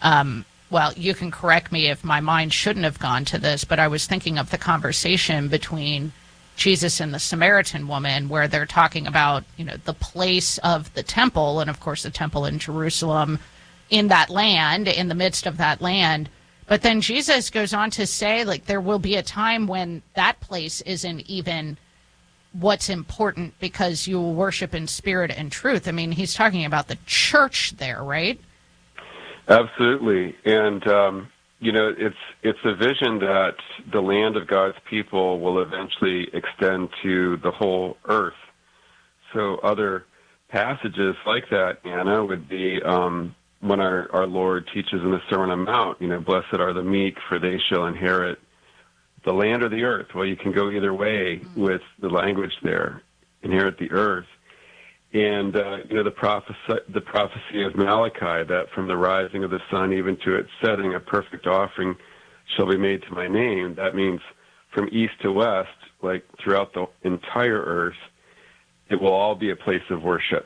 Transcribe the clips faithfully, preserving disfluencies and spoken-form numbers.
Um, well, you can correct me if my mind shouldn't have gone to this, but I was thinking of the conversation between Jesus and the Samaritan woman, where they're talking about, you know, the place of the temple, and of course the temple in Jerusalem, in that land, in the midst of that land. But then Jesus goes on to say, like, there will be a time when that place isn't even what's important, because you will worship in spirit and truth. I mean, he's talking about the church there, right? Absolutely. And, um, you know, it's it's a vision that the land of God's people will eventually extend to the whole earth. So other passages like that, Anna, would be um, when our, our Lord teaches in the Sermon on the Mount, you know, blessed are the meek, for they shall inherit the land or the earth. Well, you can go either way with the language there, inherit the earth. And, uh, you know, the prophecy, the prophecy of Malachi, that from the rising of the sun even to its setting, a perfect offering shall be made to my name. That means from east to west, like throughout the entire earth, it will all be a place of worship.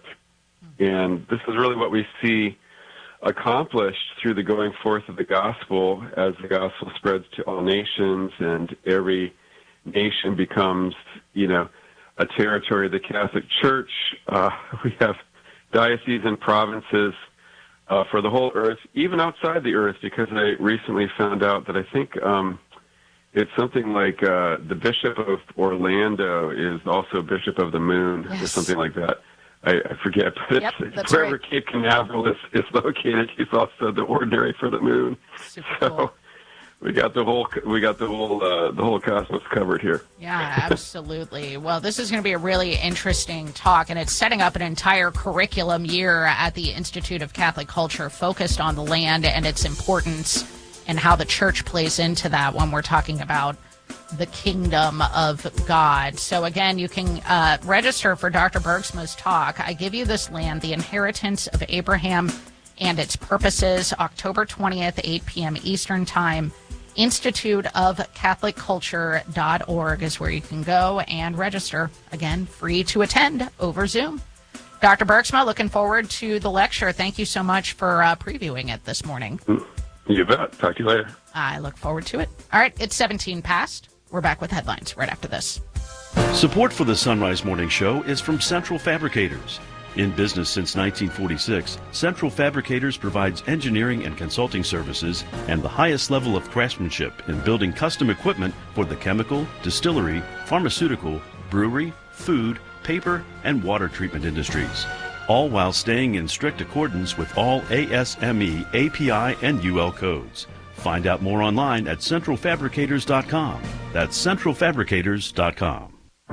And this is really what we see accomplished through the going forth of the gospel, as the gospel spreads to all nations, and every nation becomes, you know, a territory of the Catholic Church. Uh, we have dioceses and provinces uh, for the whole earth, even outside the earth, because I recently found out that I think um, it's something like uh, the Bishop of Orlando is also Bishop of the Moon, yes, or something like that. I, I forget, but yep, it's wherever right. Cape Canaveral is, is located, he's also the ordinary for the moon. Super so cool. we got the whole we got the whole uh, the whole cosmos covered here. Yeah, absolutely. Well, this is going to be a really interesting talk, and it's setting up an entire curriculum year at the Institute of Catholic Culture focused on the land and its importance, and how the church plays into that when we're talking about the kingdom of God. So again, you can uh, register for Doctor Bergsma's talk, I Give You This Land, The Inheritance of Abraham and Its Purposes, October twentieth, eight p.m. Eastern Time. Institute of Catholic Culture dot org is where you can go and register. Again, free to attend over Zoom. Doctor Bergsma, looking forward to the lecture. Thank you so much for uh, previewing it this morning. You bet. Talk to you later. I look forward to it. All right, it's seventeen past. We're back with headlines right after this. Support for the Sunrise Morning Show is from Central Fabricators. In business since nineteen forty-six, Central Fabricators provides engineering and consulting services and the highest level of craftsmanship in building custom equipment for the chemical, distillery, pharmaceutical, brewery, food, paper, and water treatment industries, all while staying in strict accordance with all A S M E, A P I, and U L codes. Find out more online at central fabricators dot com. That's central fabricators dot com.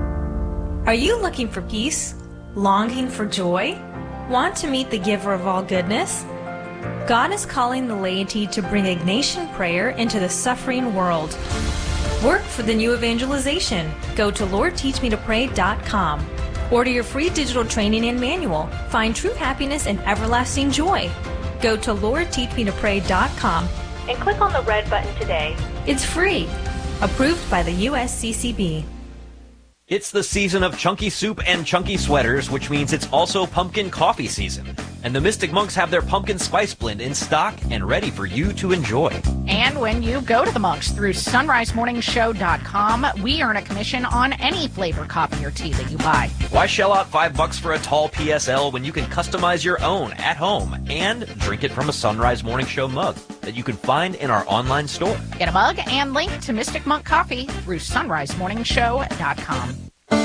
Are you looking for peace? Longing for joy? Want to meet the giver of all goodness? God is calling the laity to bring Ignatian prayer into the suffering world. Work for the new evangelization. Go to lord teach me to pray dot com. Order your free digital training and manual. Find true happiness and everlasting joy. Go to lord teach me to pray dot com and click on the red button today. It's free. Approved by the U S C C B. It's the season of chunky soup and chunky sweaters, which means it's also pumpkin coffee season. And the Mystic Monks have their pumpkin spice blend in stock and ready for you to enjoy. And when you go to the Monks through sunrise morning show dot com, we earn a commission on any flavor coffee or tea that you buy. Why shell out five bucks for a tall P S L when you can customize your own at home and drink it from a Sunrise Morning Show mug that you can find in our online store? Get a mug and link to Mystic Monk Coffee through sunrise morning show dot com.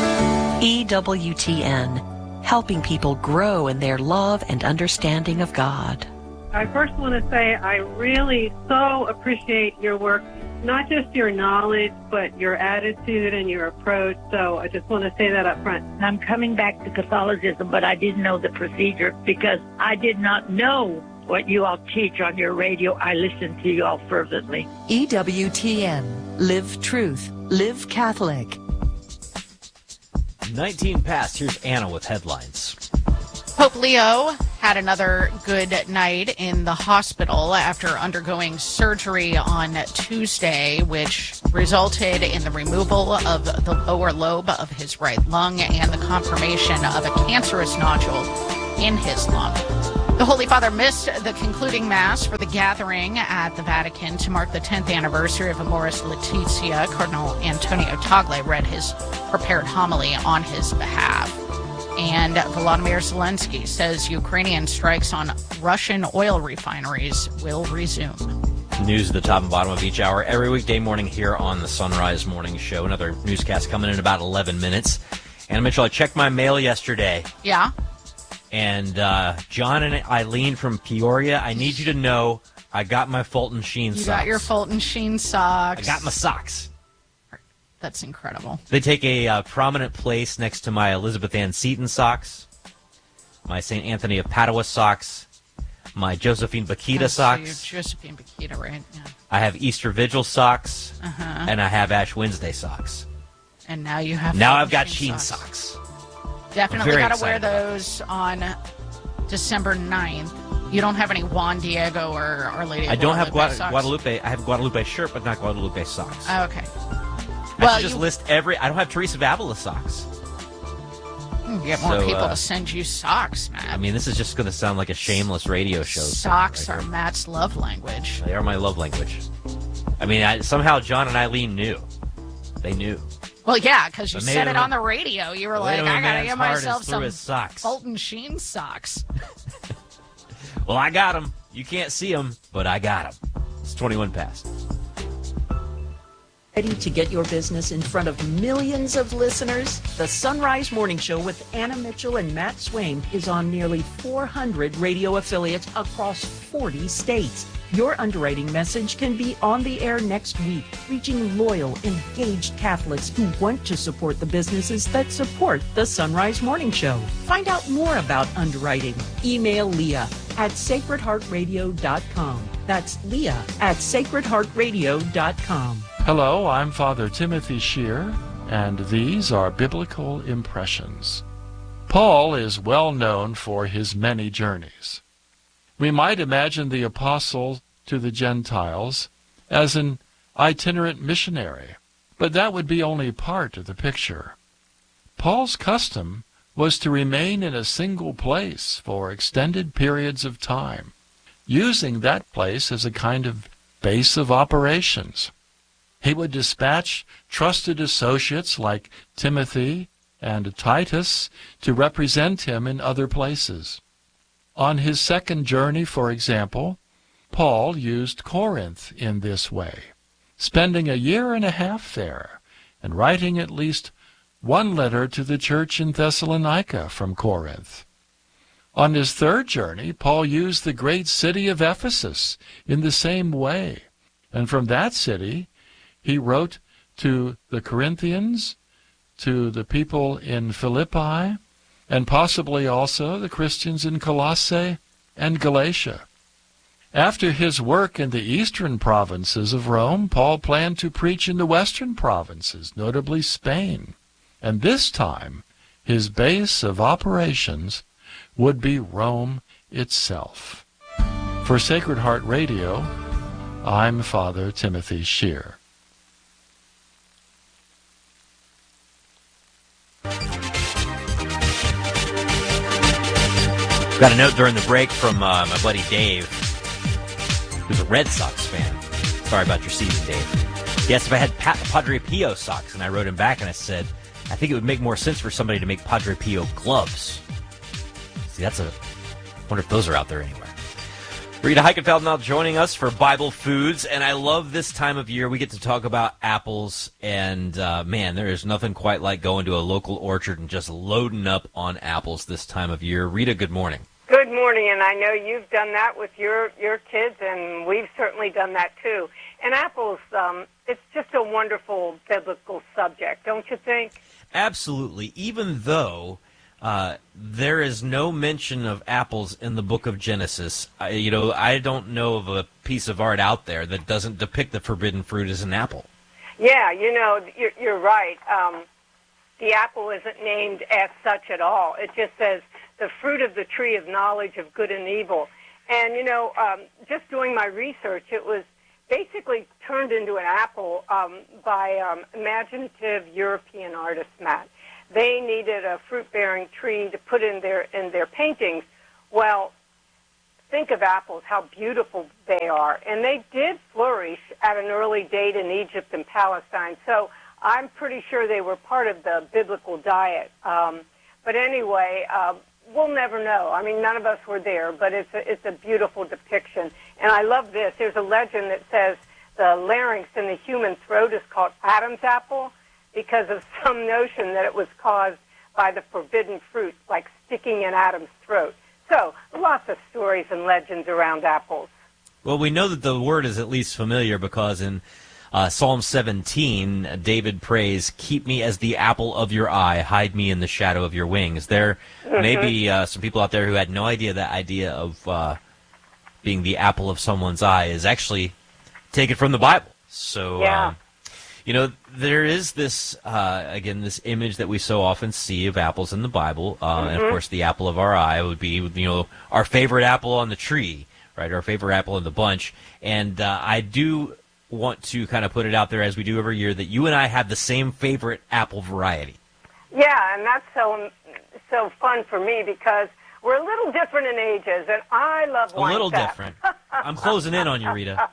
E W T N, helping people grow in their love and understanding of God. I first want to say I really so appreciate your work, not just your knowledge, but your attitude and your approach. So I just want to say that up front. I'm coming back to Catholicism, but I didn't know the procedure because I did not know what you all teach on your radio. I listen to you all fervently. E W T N, live truth, live Catholic. nineteen past, here's Anna with headlines. Pope Leo had another good night in the hospital after undergoing surgery on Tuesday, which resulted in the removal of the lower lobe of his right lung and the confirmation of a cancerous nodule in his lung. The Holy Father missed the concluding Mass for the gathering at the Vatican to mark the tenth anniversary of Amoris Laetitia. Cardinal Antonio Tagle read his prepared homily on his behalf. And Volodymyr Zelensky says Ukrainian strikes on Russian oil refineries will resume. News at the top and bottom of each hour every weekday morning here on the Sunrise Morning Show. Another newscast coming in about eleven minutes. Anna Mitchell, I checked my mail yesterday. Yeah? And uh, John and Eileen from Peoria, I need you to know I got my Fulton Sheen you socks. You got your Fulton Sheen socks. I got my socks. That's incredible. They take a uh, prominent place next to my Elizabeth Ann Seton socks, my Saint Anthony of Padua socks, my Josephine Bakita oh, socks. So you're Josephine Bakita, right? Yeah. I have Easter Vigil socks, uh-huh. and I have Ash Wednesday socks. And now you have Now Fulton I've got Sheen Sheen socks. socks. Definitely got to wear those on December ninth. You don't have any Juan Diego or Our Lady of I don't have Gua- socks? Guadalupe. I have Guadalupe shirt, but not Guadalupe socks. Oh, okay. I well, should just you, list every... I don't have Teresa of Avila socks. You get more so, people uh, to send you socks, Matt. I mean, this is just going to sound like a shameless radio show. Socks right are here. Matt's love language. They are my love language. I mean, I, somehow John and Eileen knew. They knew. Well, yeah, because you But said it maybe on the radio. You were the like, way to a I got to man's get heart myself is through some his socks. Fulton Sheen socks. Well, I got them. You can't see them, but I got them. It's twenty-one past. Ready to get your business in front of millions of listeners? The Sunrise Morning Show with Anna Mitchell and Matt Swain is on nearly four hundred radio affiliates across forty states. Your underwriting message can be on the air next week, reaching loyal, engaged Catholics who want to support the businesses that support the Sunrise Morning Show. Find out more about underwriting. Email Leah at sacred heart radio dot com. That's Leah at sacred heart radio dot com. Hello, I'm Father Timothy Shear, and these are Biblical Impressions. Paul is well known for his many journeys. We might imagine the apostle to the Gentiles as an itinerant missionary, but that would be only part of the picture. Paul's custom was to remain in a single place for extended periods of time, using that place as a kind of base of operations. He would dispatch trusted associates like Timothy and Titus to represent him in other places. On his second journey, for example, Paul used Corinth in this way, spending a year and a half there and writing at least one letter to the church in Thessalonica from Corinth. On his third journey, Paul used the great city of Ephesus in the same way, and from that city he wrote to the Corinthians, to the people in Philippi, and possibly also the Christians in Colossae and Galatia. After his work in the eastern provinces of Rome, Paul planned to preach in the western provinces, notably Spain. And this time, his base of operations would be Rome itself. For Sacred Heart Radio, I'm Father Timothy Shear. Got a note during the break from uh, my buddy Dave, who's a Red Sox fan. Sorry about your season, Dave. He asked if I had pa- Padre Pio socks, and I wrote him back and I said, I think it would make more sense for somebody to make Padre Pio gloves. See, that's a... I wonder if those are out there anywhere. Rita Heikenfeld now joining us for Bible Foods, and I love this time of year. We get to talk about apples, and uh, man, there is nothing quite like going to a local orchard and just loading up on apples this time of year. Rita, good morning. Good morning, and I know you've done that with your, your kids, and we've certainly done that too. And apples, um, it's just a wonderful biblical subject, don't you think? Absolutely, even though... Uh, there is no mention of apples in the book of Genesis. I, you know, I don't know of a piece of art out there that doesn't depict the forbidden fruit as an apple. Yeah, you know, you're, you're right. Um, the apple isn't named as such at all. It just says the fruit of the tree of knowledge of good and evil. And, you know, um, just doing my research, it was basically turned into an apple um, by um, imaginative European artists, Matt. They needed a fruit-bearing tree to put in their in their paintings. Well, think of apples, how beautiful they are. And they did flourish at an early date in Egypt and Palestine. So I'm pretty sure they were part of the biblical diet. Um, but anyway, uh, we'll never know. I mean, none of us were there, but it's a, it's a beautiful depiction. And I love this. There's a legend that says the larynx in the human throat is called Adam's apple because of some notion that it was caused by the forbidden fruit, like sticking in Adam's throat. So lots of stories and legends around apples. Well, we know that the word is at least familiar because in uh, Psalm seventeen, David prays, "Keep me as the apple of your eye, hide me in the shadow of your wings." There mm-hmm. may be uh, some people out there who had no idea that idea of uh, being the apple of someone's eye is actually taken from the Bible. So, yeah. uh, you know, there is this, uh, again, this image that we so often see of apples in the Bible. Uh, mm-hmm. And, of course, the apple of our eye would be, you know, our favorite apple on the tree, right, our favorite apple in the bunch. And uh, I do want to kind of put it out there, as we do every year, that you and I have the same favorite apple variety. Yeah, and that's so so fun for me because we're a little different in ages, and I love wine A little sap. different. I'm closing in on you, Rita.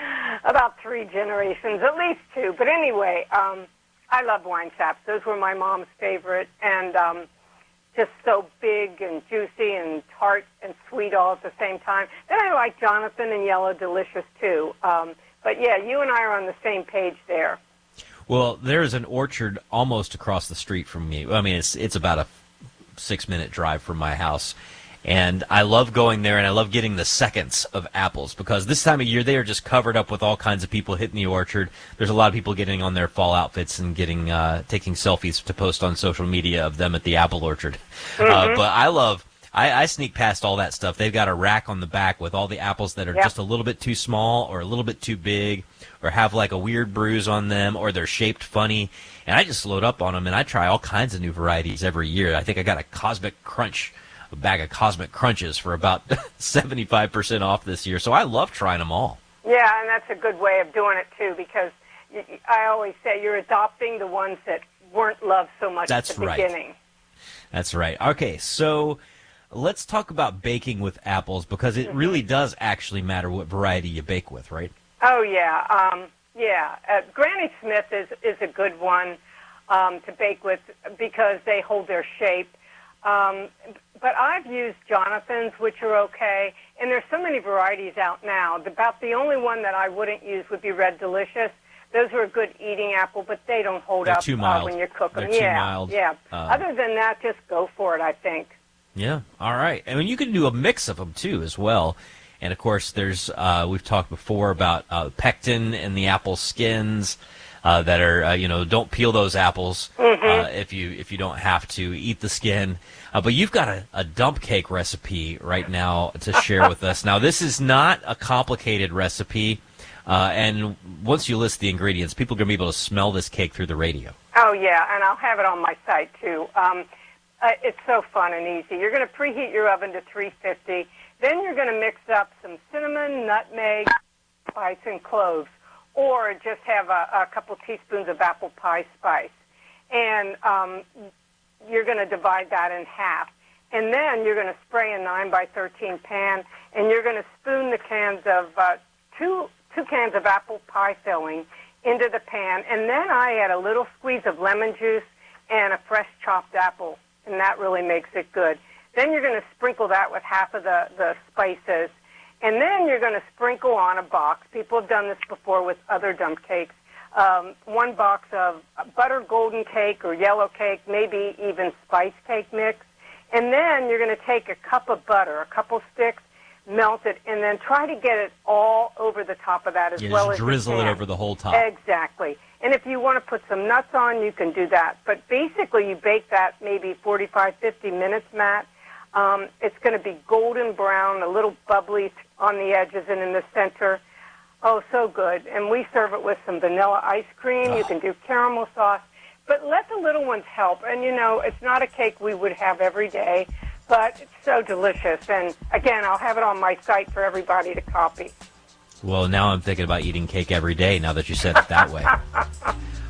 About three generations, at least two. But anyway, um, I love wine saps. Those were my mom's favorite, and um, just so big and juicy and tart and sweet all at the same time. Then I like Jonathan and Yellow Delicious, too. Um, but, yeah, you and I are on the same page there. Well, there's an orchard almost across the street from me. I mean, it's it's about a six-minute drive from my house. And I love going there, and I love getting the seconds of apples because this time of year they are just covered up with all kinds of people hitting the orchard. There's a lot of people getting on their fall outfits and getting uh, taking selfies to post on social media of them at the apple orchard. Mm-hmm. Uh, but I love, I, I sneak past all that stuff. They've got a rack on the back with all the apples that are yep. just a little bit too small or a little bit too big or have like a weird bruise on them or they're shaped funny. And I just load up on them, and I try all kinds of new varieties every year. I think I got a Cosmic Crunch a bag of Cosmic Crunches for about seventy-five percent off this year. So I love trying them all. Yeah, and that's a good way of doing it, too, because you, I always say you're adopting the ones that weren't loved so much that's at the right. beginning. That's right. Okay, so let's talk about baking with apples because it mm-hmm. really does actually matter what variety you bake with, right? Oh, yeah. Um, yeah. Uh, Granny Smith is, is a good one um, to bake with because they hold their shape. Um, but I've used Jonathan's, which are okay, and there's so many varieties out now. About the only one that I wouldn't use would be Red Delicious. Those are a good eating apple, but they don't hold They're up too uh, mild. when you cook them. They're yeah, too mild. yeah. Uh, Other than that, just go for it, I think. Yeah, all right. I mean, you can do a mix of them, too, as well. And, of course, there's uh, we've talked before about uh, pectin in the apple skins. Uh, that are, uh, you know, don't peel those apples mm-hmm. uh, if you if you don't have to. Eat the skin. Uh, but you've got a, a dump cake recipe right now to share with us. Now, this is not a complicated recipe. Uh, and once you list the ingredients, people are going to be able to smell this cake through the radio. Oh, yeah, and I'll have it on my site, too. Um, uh, it's so fun and easy. You're going to preheat your oven to three fifty. Then you're going to mix up some cinnamon, nutmeg, spice, and cloves. Or just have a, a couple teaspoons of apple pie spice. And um, you're going to divide that in half. And then you're going to spray a nine by thirteen pan, and you're going to spoon the cans of, uh, two, two cans of apple pie filling into the pan. And then I add a little squeeze of lemon juice and a fresh chopped apple, and that really makes it good. Then you're going to sprinkle that with half of the, the spices. And then you're going to sprinkle on a box. People have done this before with other dump cakes. Um, one box of butter golden cake or yellow cake, maybe even spice cake mix. And then you're going to take a cup of butter, a couple sticks, melt it, and then try to get it all over the top of that as yeah, well as you can. Drizzle it over the whole top. Exactly. And if you want to put some nuts on, you can do that. But basically, you bake that maybe forty-five, fifty minutes, Matt. Um, it's going to be golden brown, a little bubbly on the edges and in the center. Oh, so good. And we serve it with some vanilla ice cream. Oh. You can do caramel sauce. But let the little ones help. And, you know, it's not a cake we would have every day, but it's so delicious. And, again, I'll have it on my site for everybody to copy. Well, now I'm thinking about eating cake every day now that you said it that way.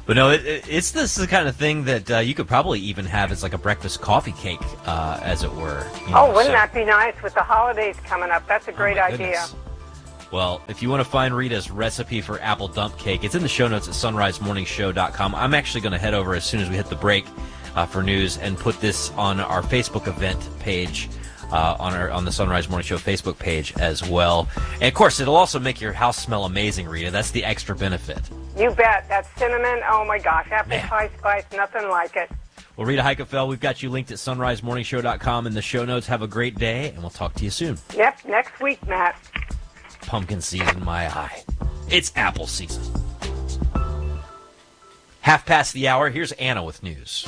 But no, it, it, it's this is the kind of thing that uh, you could probably even have as like a breakfast coffee cake, uh, as it were. You know, oh, wouldn't so. that be nice with the holidays coming up? That's a great oh idea. Goodness. Well, if you want to find Rita's recipe for apple dump cake, it's in the show notes at sunrise morning show dot com. I'm actually going to head over as soon as we hit the break uh, for news and put this on our Facebook event page, uh, on our on the Sunrise Morning Show Facebook page as well. And, of course, it'll also make your house smell amazing, Rita. That's the extra benefit. You bet. That cinnamon, oh, my gosh, apple Man. pie spice, nothing like it. Well, Rita Heikkefeld, we've got you linked at sunrise morning show dot com in the show notes. Have a great day, and we'll talk to you soon. Yep, next week, Matt. Pumpkin season, my eye. It's apple season. Half past the hour, here's Anna with news.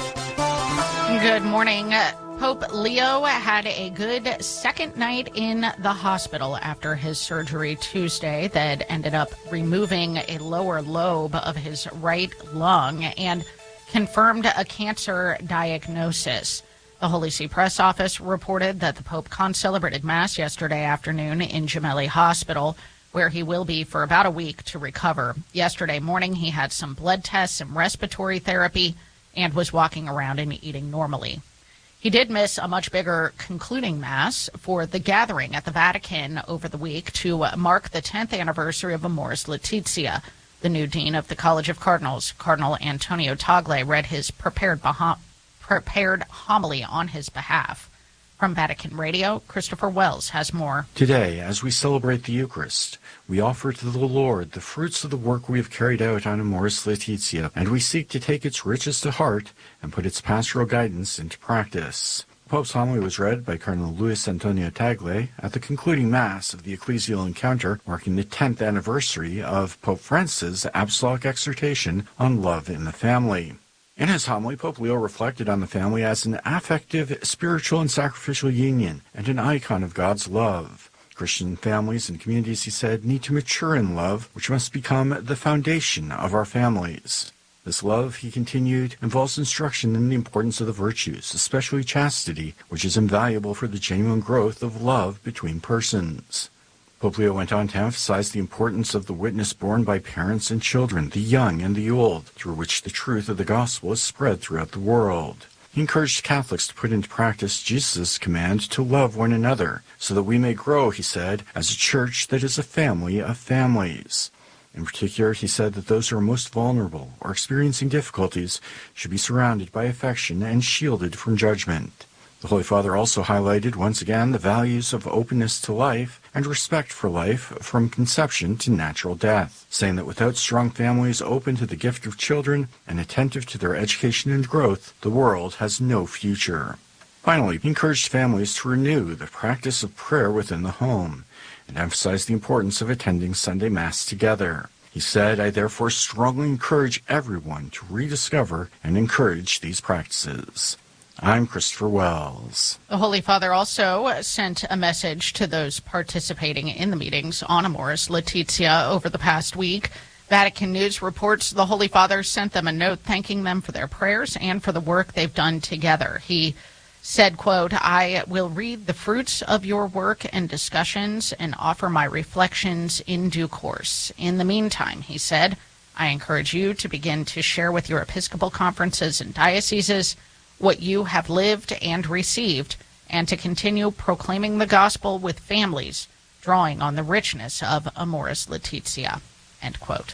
Good morning. Pope Leo had a good second night in the hospital after his surgery Tuesday that ended up removing a lower lobe of his right lung and confirmed a cancer diagnosis. The Holy See Press Office reported that the Pope celebrated Mass yesterday afternoon in Gemelli Hospital, where he will be for about a week to recover. Yesterday morning, he had some blood tests, some respiratory therapy, and was walking around and eating normally. He did miss a much bigger concluding Mass for the gathering at the Vatican over the week to mark the tenth anniversary of Amoris Laetitia. The new dean of the College of Cardinals, Cardinal Antonio Tagle, read his prepared, bah- prepared homily on his behalf. From Vatican Radio, Christopher Wells has more. Today, as we celebrate the Eucharist, we offer to the Lord the fruits of the work we have carried out on Amoris Laetitia, and we seek to take its riches to heart and put its pastoral guidance into practice. The Pope's homily was read by Cardinal Luis Antonio Tagle at the concluding Mass of the Ecclesial Encounter, marking the tenth anniversary of Pope Francis' apostolic exhortation on love in the family. In his homily, Pope Leo reflected on the family as an affective, spiritual, and sacrificial union, and an icon of God's love. Christian families and communities, he said, need to mature in love, which must become the foundation of our families. This love, he continued, involves instruction in the importance of the virtues, especially chastity, which is invaluable for the genuine growth of love between persons. Pope Leo went on to emphasize the importance of the witness borne by parents and children, the young and the old, through which the truth of the gospel is spread throughout the world. He encouraged Catholics to put into practice Jesus' command to love one another, so that we may grow, he said, as a church that is a family of families. In particular, he said that those who are most vulnerable or experiencing difficulties should be surrounded by affection and shielded from judgment. The Holy Father also highlighted once again the values of openness to life and respect for life from conception to natural death, saying that without strong families open to the gift of children and attentive to their education and growth, the world has no future. Finally, he encouraged families to renew the practice of prayer within the home and emphasized the importance of attending Sunday Mass together. He said, I therefore strongly encourage everyone to rediscover and encourage these practices. I'm Christopher Wells. The Holy Father also sent a message to those participating in the meetings on Amoris Laetitia over the past week. Vatican News reports the Holy Father sent them a note thanking them for their prayers and for the work they've done together. He said, quote, I will read the fruits of your work and discussions and offer my reflections in due course. In the meantime, he said, I encourage you to begin to share with your Episcopal conferences and dioceses what you have lived and received, and to continue proclaiming the gospel with families, drawing on the richness of Amoris Laetitia, end quote.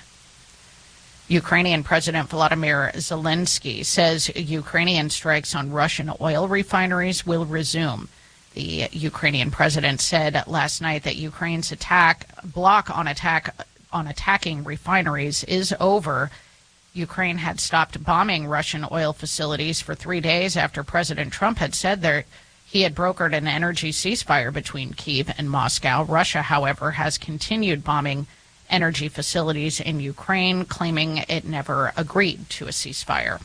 Ukrainian President Volodymyr Zelensky says Ukrainian strikes on Russian oil refineries will resume. The Ukrainian president said last night that Ukraine's attack block on attack on attacking refineries is over. Ukraine had stopped bombing Russian oil facilities for three days after President Trump had said that he had brokered an energy ceasefire between Kyiv and Moscow. Russia, however, has continued bombing energy facilities in Ukraine, claiming it never agreed to a ceasefire.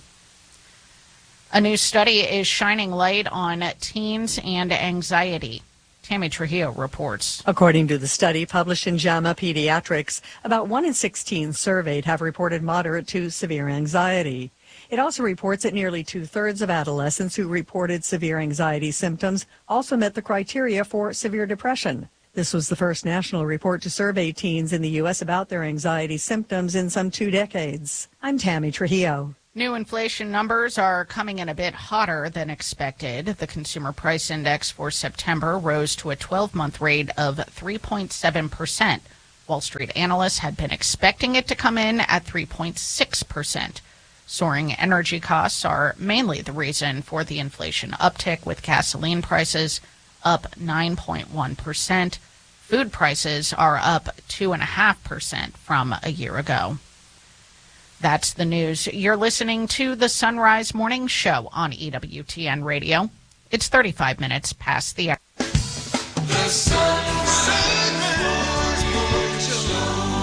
A new study is shining light on teens and anxiety. Tammy Trujillo reports. According to the study published in JAMA Pediatrics, about one in six teens surveyed have reported moderate to severe anxiety. It also reports that nearly two-thirds of adolescents who reported severe anxiety symptoms also met the criteria for severe depression. This was the first national report to survey teens in the U S about their anxiety symptoms in some two decades. I'm Tammy Trujillo. New inflation numbers are coming in a bit hotter than expected. The Consumer Price Index for September rose to a twelve-month rate of three point seven percent. Wall Street analysts had been expecting it to come in at three point six percent. Soaring energy costs are mainly the reason for the inflation uptick, with gasoline prices up nine point one percent. Food prices are up two point five percent from a year ago. That's the news. You're listening to the Sunrise Morning Show on E W T N Radio. It's thirty-five minutes past the hour. The Sunrise Morning Show.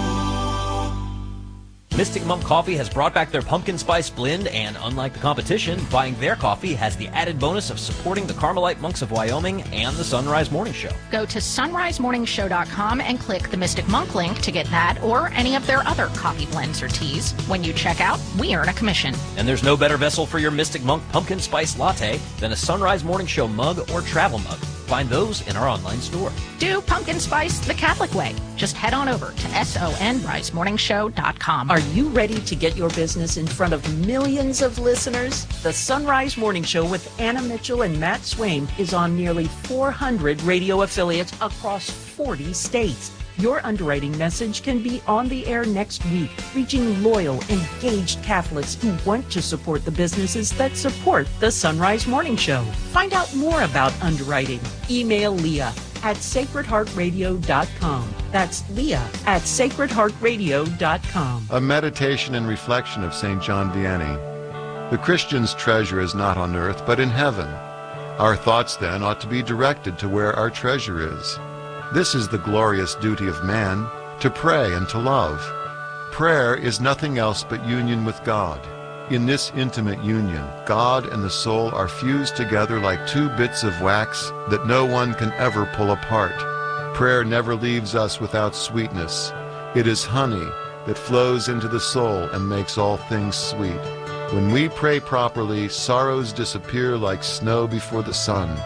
Mystic Monk Coffee has brought back their pumpkin spice blend, and unlike the competition, buying their coffee has the added bonus of supporting the Carmelite Monks of Wyoming and the Sunrise Morning Show. Go to sunrise morning show dot com and click the Mystic Monk link to get that or any of their other coffee blends or teas. When you check out, we earn a commission. And there's no better vessel for your Mystic Monk pumpkin spice latte than a Sunrise Morning Show mug or travel mug. Find those in our online store. Do pumpkin spice the Catholic way. Just head on over to sunrise morning show dot com. Are you ready to get your business in front of millions of listeners? The Sunrise Morning Show with Anna Mitchell and Matt Swaim is on nearly four hundred radio affiliates across forty states. Your underwriting message can be on the air next week, reaching loyal, engaged Catholics who want to support the businesses that support the Sunrise Morning Show. Find out more about underwriting. Email Leah at sacred heart radio dot com. That's Leah at sacred heart radio dot com. A meditation and reflection of Saint John Vianney. The Christian's treasure is not on earth, but in heaven. Our thoughts, then, ought to be directed to where our treasure is. This is the glorious duty of man, to pray and to love. Prayer is nothing else but union with God. In this intimate union, God and the soul are fused together like two bits of wax that no one can ever pull apart. Prayer never leaves us without sweetness. It is honey that flows into the soul and makes all things sweet. When we pray properly, sorrows disappear like snow before the sun.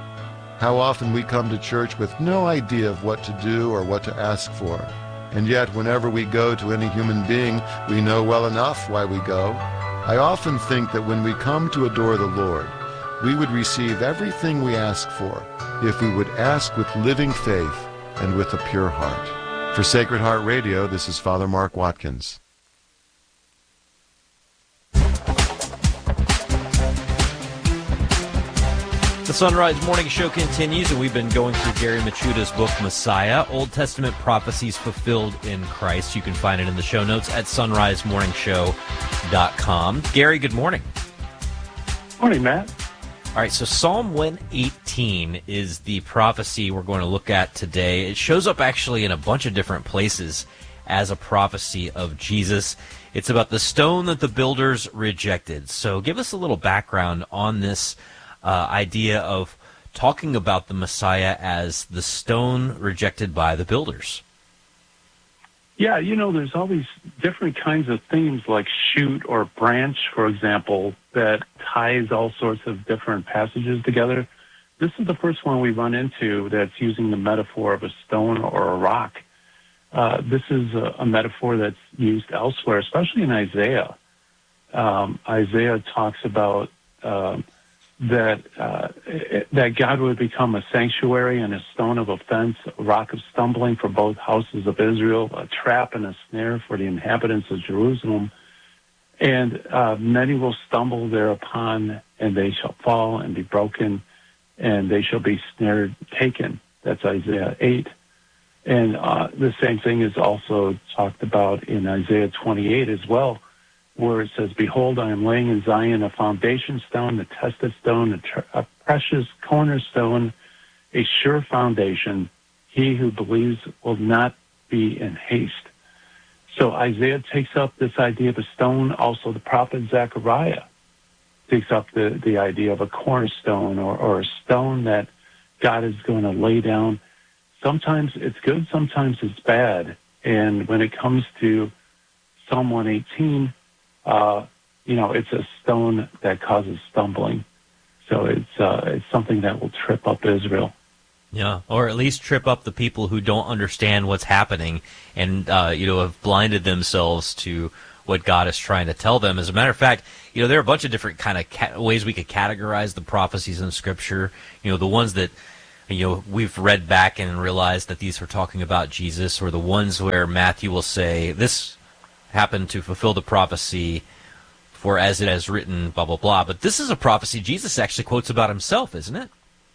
How often we come to church with no idea of what to do or what to ask for. And yet, whenever we go to any human being, we know well enough why we go. I often think that when we come to adore the Lord, we would receive everything we ask for if we would ask with living faith and with a pure heart. For Sacred Heart Radio, this is Father Mark Watkins. The Sunrise Morning Show continues, and we've been going through Gary Michuda's book, Messiah, Old Testament Prophecies Fulfilled in Christ. You can find it in the show notes at sunrise morning show dot com. Gary, good morning. Morning, Matt. All right, so Psalm one eighteen is the prophecy we're going to look at today. It shows up actually in a bunch of different places as a prophecy of Jesus. It's about the stone that the builders rejected. So give us a little background on this Uh, idea of talking about the Messiah as the stone rejected by the builders. Yeah, you know, there's all these different kinds of themes like shoot or branch, for example, that ties all sorts of different passages together. This is the first one we run into that's using the metaphor of a stone or a rock. Uh, this is a, a metaphor that's used elsewhere, especially in Isaiah. Um, Isaiah talks about uh, that uh, that God would become a sanctuary and a stone of offense, a rock of stumbling for both houses of Israel, a trap and a snare for the inhabitants of Jerusalem. And uh, many will stumble thereupon, and they shall fall and be broken, and they shall be snared, taken. That's Isaiah eight. And uh, the same thing is also talked about in Isaiah twenty-eight as well, where it says, "Behold, I am laying in Zion a foundation stone, a tested stone, a, tr- a precious cornerstone, a sure foundation. He who believes will not be in haste." So Isaiah takes up this idea of a stone. Also, the prophet Zechariah takes up the, the idea of a cornerstone or, or a stone that God is going to lay down. Sometimes it's good, sometimes it's bad. And when it comes to Psalm one eighteen, Uh, you know, it's a stone that causes stumbling. So it's uh, it's something that will trip up Israel. Yeah, or at least trip up the people who don't understand what's happening and, uh, you know, have blinded themselves to what God is trying to tell them. As a matter of fact, you know, there are a bunch of different kind of ca- ways we could categorize the prophecies in Scripture. You know, the ones that, you know, we've read back and realized that these were talking about Jesus, or the ones where Matthew will say, this happened to fulfill the prophecy, for as it has written, blah, blah, blah. But this is a prophecy Jesus actually quotes about himself, isn't it?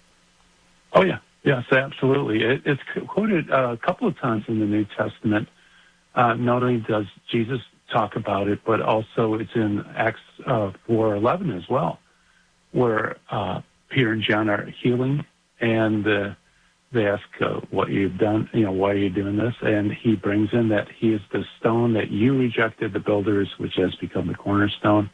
Oh, yeah. Yes, absolutely. It, it's quoted uh, a couple of times in the New Testament. Uh, not only does Jesus talk about it, but also it's in Acts uh, four eleven as well, where uh, Peter and John are healing, and uh, they ask uh, what you've done, you know, why are you doing this? And he brings in that he is the stone that you rejected, the builders, which has become the cornerstone.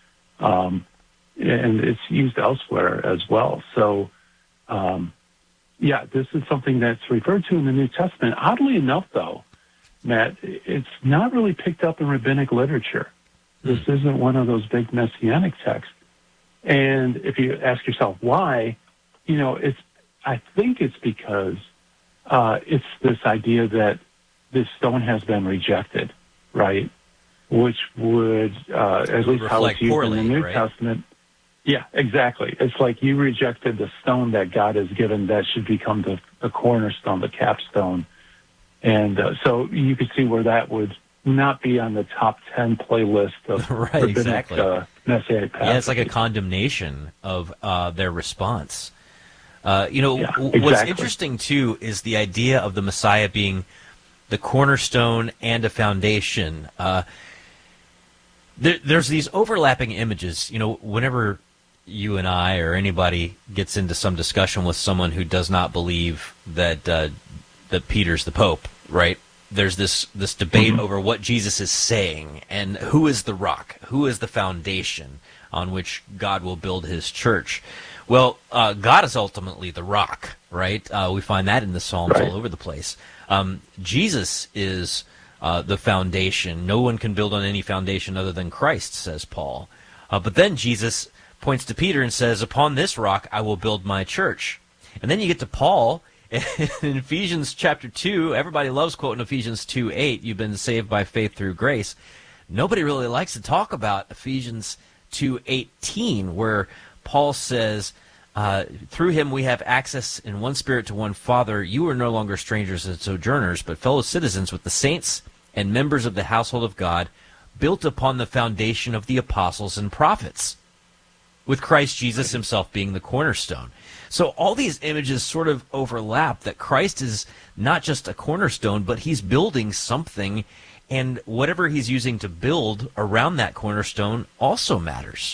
Um, and it's used elsewhere as well. So, um, yeah, this is something that's referred to in the New Testament. Oddly enough, though, Matt, it's not really picked up in rabbinic literature. This isn't one of those big messianic texts. And if you ask yourself why, you know, it's, I think it's because uh, it's this idea that this stone has been rejected, right? Which would, uh, at least how it's used in the New right? Testament. Yeah, exactly. It's like you rejected the stone that God has given that should become the, the cornerstone, the capstone. And uh, so you could see where that would not be on the top ten playlist of right, rabbinic, exactly. uh, messianic passages. Yeah, it's like a condemnation of uh, their response. Uh, you know, Yeah, w- exactly. what's interesting, too, is the idea of the Messiah being the cornerstone and a foundation. Uh, there, there's these overlapping images. You know, whenever you and I or anybody gets into some discussion with someone who does not believe that uh, that Peter's the Pope, right? There's this this debate Mm-hmm. over what Jesus is saying and who is the rock, who is the foundation on which God will build his church. Well, uh, God is ultimately the rock, right? Uh, we find that in the Psalms Right. all over the place. Um, Jesus is uh, the foundation. No one can build on any foundation other than Christ, says Paul. Uh, but then Jesus points to Peter and says, upon this rock I will build my church. And then you get to Paul in Ephesians chapter two. Everybody loves quoting Ephesians two eight. You've been saved by faith through grace. Nobody really likes to talk about Ephesians two eighteen, where Paul says, uh, through him we have access in one spirit to one Father. You are no longer strangers and sojourners, but fellow citizens with the saints and members of the household of God, built upon the foundation of the apostles and prophets, with Christ Jesus himself being the cornerstone. So all these images sort of overlap, that Christ is not just a cornerstone, but he's building something, and whatever he's using to build around that cornerstone also matters.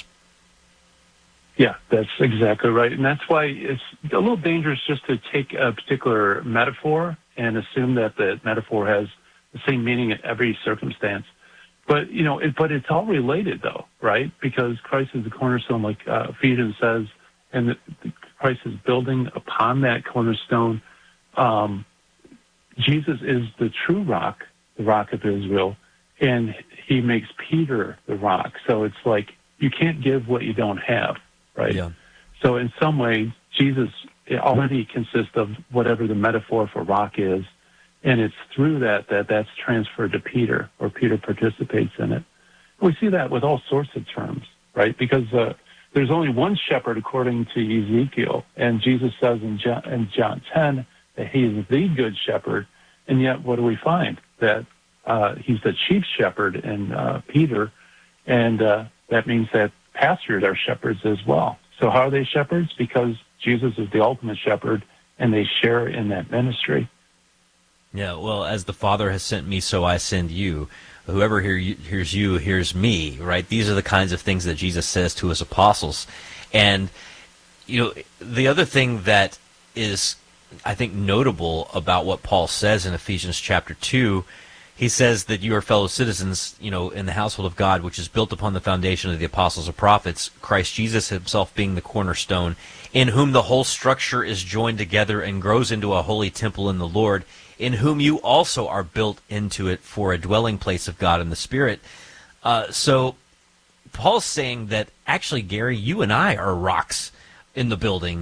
Yeah, that's exactly right. And that's why it's a little dangerous just to take a particular metaphor and assume that the metaphor has the same meaning in every circumstance. But, you know, it, but it's all related, though, right? Because Christ is the cornerstone, like uh, Ephesians says, and the, the Christ is building upon that cornerstone. Um, Jesus is the true rock, the rock of Israel, and he makes Peter the rock. So it's like you can't give what you don't have, right? Yeah. So in some way, Jesus already consists of whatever the metaphor for rock is, and it's through that that that's transferred to Peter, or Peter participates in it. We see that with all sorts of terms, right? Because uh, there's only one shepherd according to Ezekiel, and Jesus says in John, in John ten that he is the good shepherd, and yet what do we find? That uh, he's the chief shepherd in uh, Peter, and uh, that means that pastors are shepherds as well. So how are they shepherds? Because Jesus is the ultimate shepherd, and they share in that ministry. Yeah, well, as the Father has sent me, so I send you. Whoever hear you, hears you hears me, right? These are the kinds of things that Jesus says to his apostles. And, you know, the other thing that is, I think, notable about what Paul says in Ephesians chapter two, he says that you are fellow citizens, you know, in the household of God, which is built upon the foundation of the apostles and prophets, Christ Jesus himself being the cornerstone, in whom the whole structure is joined together and grows into a holy temple in the Lord, in whom you also are built into it for a dwelling place of God in the Spirit. Uh, so Paul's saying that actually, Gary, you and I are rocks in the building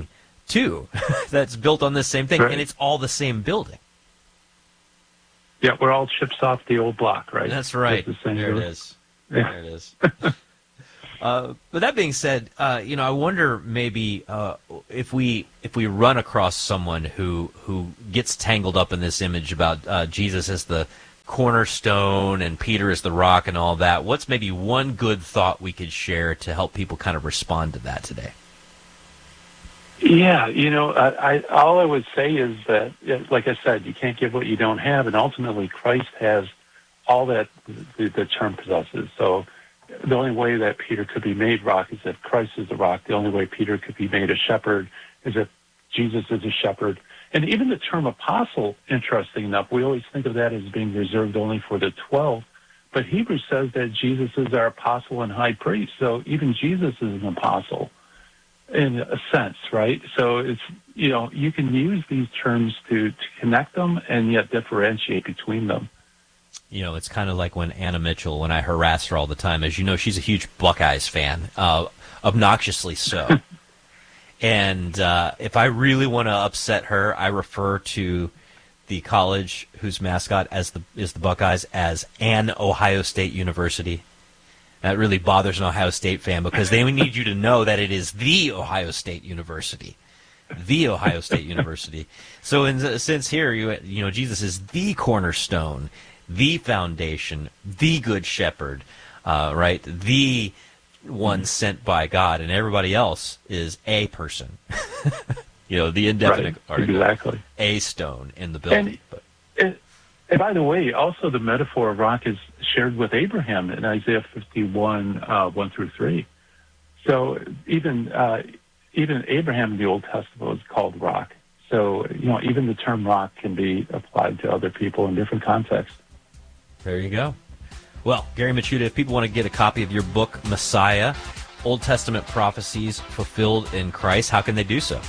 too, that's built on this same thing, Right. and it's all the same building. Yeah, we're all chips off the old block, right? That's right. Just the same There it building. is. Yeah. There it is. Uh, but that being said, uh, you know, I wonder maybe uh, if we if we run across someone who who gets tangled up in this image about uh, Jesus as the cornerstone and Peter as the rock and all that. What's maybe one good thought we could share to help people kind of respond to that today? Yeah, you know, I, I all I would say is that, like I said, you can't give what you don't have, and ultimately Christ has all that the, the term possesses. So the only way that Peter could be made rock is if Christ is the rock. The only way Peter could be made a shepherd is if Jesus is a shepherd. And even the term apostle, interesting enough, we always think of that as being reserved only for the twelve. But Hebrews says that Jesus is our apostle and high priest. So even Jesus is an apostle in a sense, right? So it's, you know, you can use these terms to, to connect them and yet differentiate between them. You know, it's kind of like when Anna Mitchell, when I harass her all the time, as you know, she's a huge Buckeyes fan, uh, obnoxiously so. And uh, if I really want to upset her, I refer to the college whose mascot as the is the Buckeyes as an Ohio State University. That really bothers an Ohio State fan because they need you to know that it is the Ohio State University. The Ohio State University. So in a sense here, you, you know, Jesus is the cornerstone, the foundation, the good shepherd, uh, right? The one sent by God, and everybody else is a person. You know, the indefinite Right, article. exactly. A stone in the building. And, but. and, and by the way, also the metaphor of rock is shared with Abraham in Isaiah fifty-one, uh, one through three. So even uh, even Abraham in the Old Testament was called rock. So, you know, even the term rock can be applied to other people in different contexts. There you go. Well, Gary Michuta, if people want to get a copy of your book, Messiah, Old Testament Prophecies Fulfilled in Christ, how can they do so?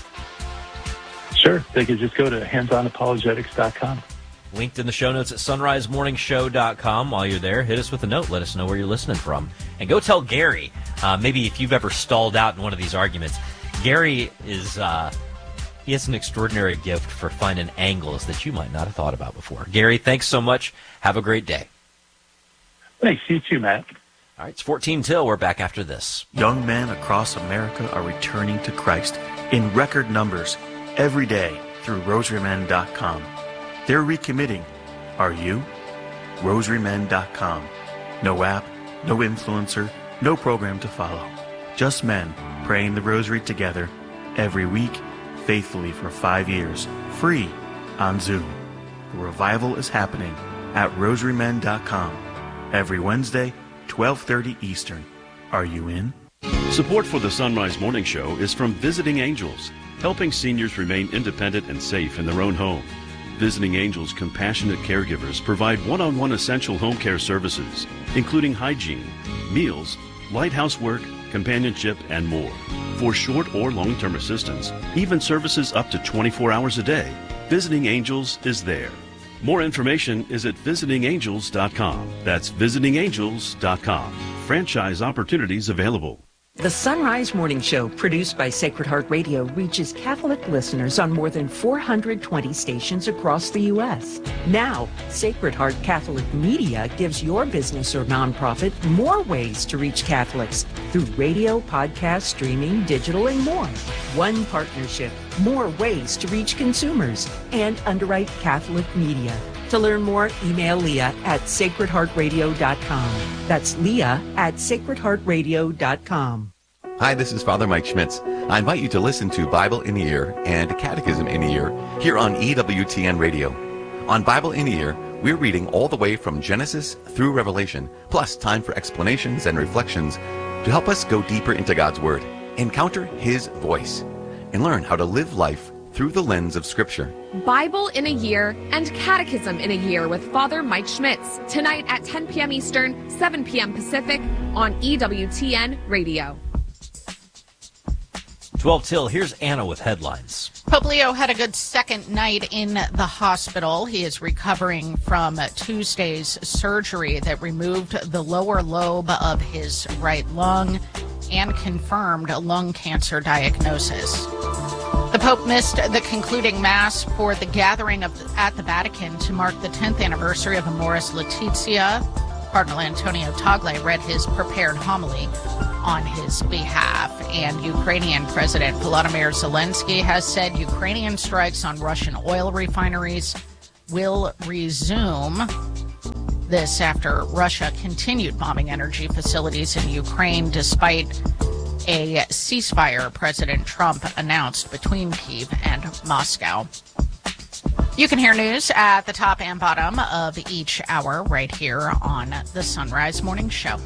Sure. They could just go to hands on apologetics dot com. Linked in the show notes at sunrise morning show dot com. While you're there, hit us with a note. Let us know where you're listening from. And go tell Gary, uh, maybe if you've ever stalled out in one of these arguments. Gary is, uh, he has an extraordinary gift for finding angles that you might not have thought about before. Gary, thanks so much. Have a great day. Thanks. You too, Matt. All right, it's fourteen till. We're back after this. Young men across America are returning to Christ in record numbers every day through rosary men dot com. They're recommitting. Are you? rosary men dot com. No app, no influencer, no program to follow. Just men praying the rosary together every week, faithfully for five years, free on Zoom. The revival is happening at rosary men dot com every Wednesday, twelve thirty Eastern. Are you in? Support for the Sunrise Morning Show is from Visiting Angels, helping seniors remain independent and safe in their own home. Visiting Angels compassionate caregivers provide one-on-one essential home care services, including hygiene, meals, light housework, companionship, and more. For short or long-term assistance, even services up to twenty-four hours a day, Visiting Angels is there. More information is at visiting angels dot com. That's visiting angels dot com. Franchise opportunities available. The Sunrise Morning Show, produced by Sacred Heart Radio, reaches Catholic listeners on more than four hundred twenty stations across the U S Now, Sacred Heart Catholic Media gives your business or nonprofit more ways to reach Catholics through radio, podcast, streaming, digital, and more. One partnership, more ways to reach consumers, and underwrite Catholic media. To learn more, email Leah at sacred heart radio dot com. That's Leah at sacred heart radio dot com. Hi, this is Father Mike Schmitz. I invite you to listen to Bible in a Year and Catechism in a Year here on E W T N Radio. On Bible in a Year, we're reading all the way from Genesis through Revelation, plus time for explanations and reflections to help us go deeper into God's Word, encounter His voice, and learn how to live life through the lens of Scripture. Bible in a Year and Catechism in a Year with Father Mike Schmitz, tonight at ten p.m. Eastern, seven p.m. Pacific on E W T N Radio. twelve till, here's Anna with headlines. Pope Leo had a good second night in the hospital. He is recovering from Tuesday's surgery that removed the lower lobe of his right lung and confirmed a lung cancer diagnosis. The Pope missed the concluding Mass for the gathering of the, at the Vatican to mark the tenth anniversary of Amoris Laetitia. Cardinal Antonio Tagle read his prepared homily on his behalf. And Ukrainian President Volodymyr Zelensky has said Ukrainian strikes on Russian oil refineries will resume. This after Russia continued bombing energy facilities in Ukraine despite a ceasefire President Trump announced between Kyiv and Moscow. You can hear news at the top and bottom of each hour right here on the Sunrise Morning Show.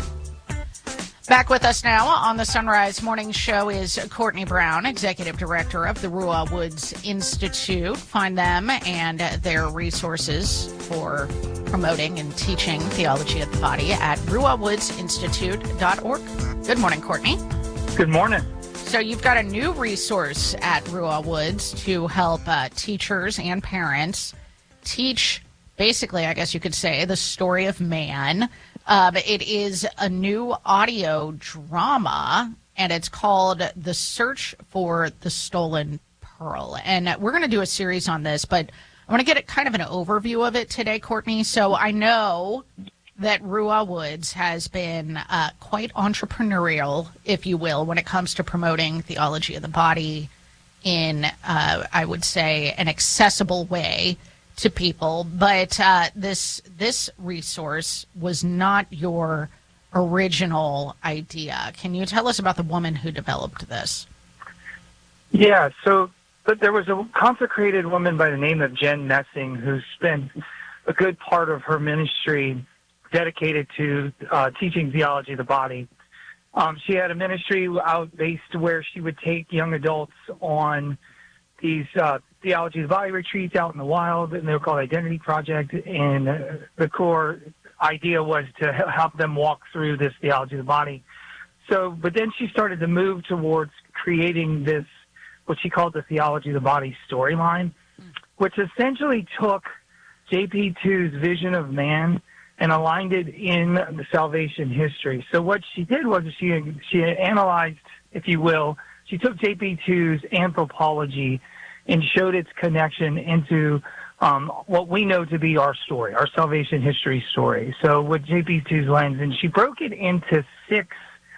Back with us now on the Sunrise Morning Show is Courtney Brown, Executive Director of the Ruah Woods Institute. Find them and their resources for promoting and teaching theology of the body at ruah woods institute dot org. Good morning, Courtney. Good morning. So you've got a new resource at Ruah Woods to help uh, teachers and parents teach, basically, I guess you could say, the story of man. Um, it is a new audio drama, and it's called The Search for the Stolen Pearl. And we're going to do a series on this, but I want to get a, kind of an overview of it today, Courtney. So I know that Ruah Woods has been uh, quite entrepreneurial, if you will, when it comes to promoting theology of the body in, uh, I would say, an accessible way to people. But uh, this this resource was not your original idea. Can you tell us about the woman who developed this? Yeah, so but there was a consecrated woman by the name of Jen Messing who spent a good part of her ministry dedicated to uh, teaching theology of the body. Um, she had a ministry out based where she would take young adults on these uh, theology of the body retreats out in the wild, and they were called Identity Project. And uh, the core idea was to help them walk through this theology of the body. So, but then she started to move towards creating this, what she called the theology of the body storyline, which essentially took J P two's vision of man and aligned it in the salvation history. So what she did was she she analyzed, if you will, she took J P two's anthropology and showed its connection into um, what we know to be our story, our salvation history story. So with J P two's lens, and she broke it into six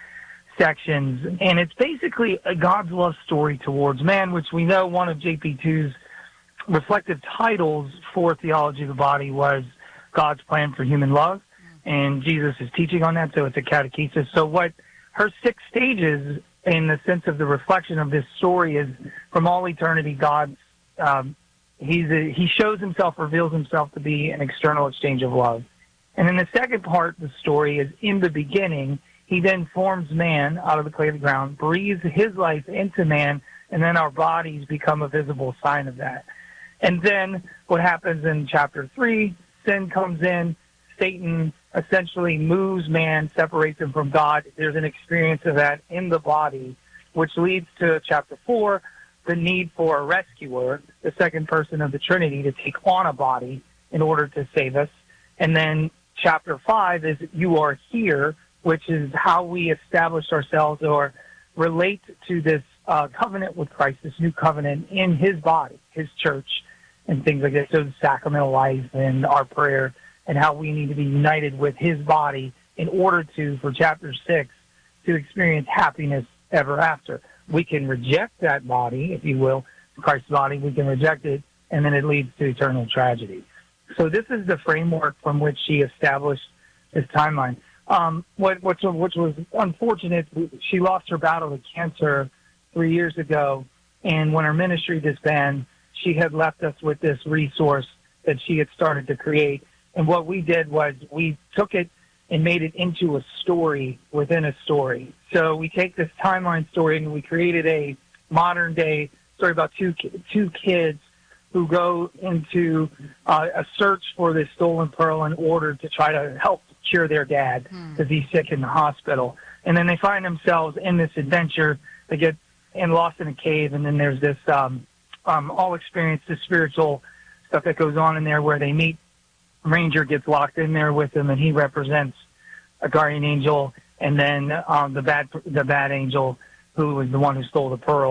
sections, and it's basically a God's love story towards man, which we know one of J P two's reflective titles for theology of the body was God's plan for human love, and Jesus is teaching on that, so it's a catechesis. So what her six stages in the sense of the reflection of this story is from all eternity, God, um, he's a, he shows himself, reveals himself to be an external exchange of love. And then the second part of the story is in the beginning, he then forms man out of the clay of the ground, breathes his life into man, and then our bodies become a visible sign of that. And then what happens in chapter three, sin comes in, Satan essentially moves man, separates him from God. There's an experience of that in the body, which leads to chapter four, the need for a rescuer, the second person of the Trinity, to take on a body in order to save us. And then chapter five is You Are Here, which is how we establish ourselves or relate to this uh, covenant with Christ, this new covenant in his body, his church, and things like that. So the sacramental life and our prayer and how we need to be united with his body in order to, for chapter six, to experience happiness ever after. We can reject that body, if you will, Christ's body. We can reject it, and then it leads to eternal tragedy. So this is the framework from which she established this timeline. Um, what, which, which was unfortunate, she lost her battle with cancer three years ago, and when her ministry disbanded, she had left us with this resource that she had started to create. And what we did was we took it and made it into a story within a story. So we take this timeline story and we created a modern day story about two two kids who go into uh, a search for this stolen pearl in order to try to help cure their dad because he's sick in the hospital. And then they find themselves in this adventure. They get and lost in a cave, and then there's this um, um, all experience, the spiritual stuff that goes on in there where they meet. Ranger gets locked in there with him, and he represents a guardian angel, and then um, the bad the bad angel, who was the one who stole the pearl,